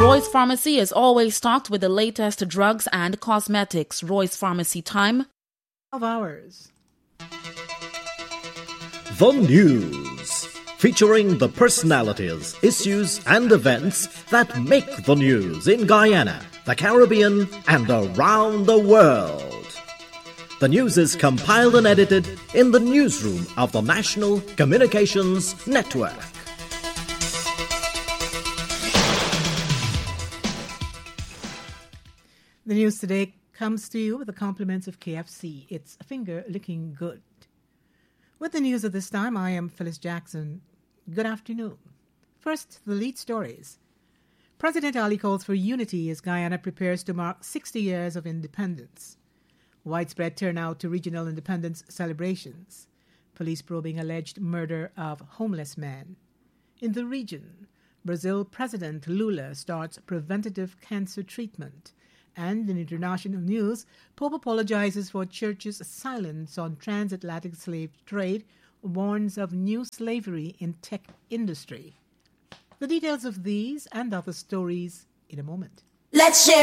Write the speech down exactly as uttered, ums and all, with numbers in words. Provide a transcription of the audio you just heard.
Roy's Pharmacy is always stocked with the latest drugs and cosmetics. Roy's Pharmacy time, twelve hours. The News, featuring the personalities, issues, and events that make the news in Guyana, the Caribbean, and around the world. The news is compiled and edited in the newsroom of the National Communications Network. The news today comes to you with the compliments of K F C. It's a finger looking good. With the news at this time, I am Phyllis Jackson. Good afternoon. First, the lead stories. President Ali calls for unity as Guyana prepares to mark sixty years of independence. Widespread turnout to regional independence celebrations. Police probing alleged murder of homeless man. In the region, Brazil President Lula starts preventative cancer treatment. And in international news, Pope apologizes for Church's silence on transatlantic slave trade, warns of new slavery in tech industry. The details of these and other stories in a moment. Let's share.